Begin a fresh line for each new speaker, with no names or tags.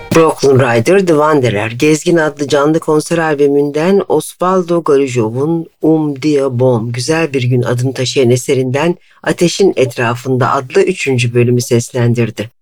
Broken Rider, The Wanderer, Gezgin adlı canlı konser albümünden Osvaldo Golijov'un Dia Bom, Güzel Bir Gün adını taşıyan eserinden Ateşin Etrafında adlı 3. bölümü seslendirdi.